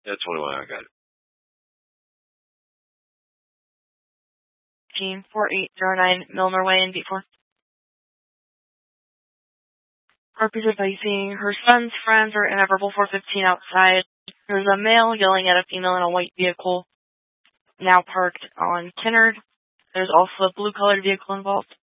Yeah, 21, I got it. Team 4809 Milner Way in B4. Harpy's advising her son's friends are in a verbal 415 outside. There's a male yelling at a female in a white vehicle now parked on Kennard. There's also a blue-colored vehicle involved.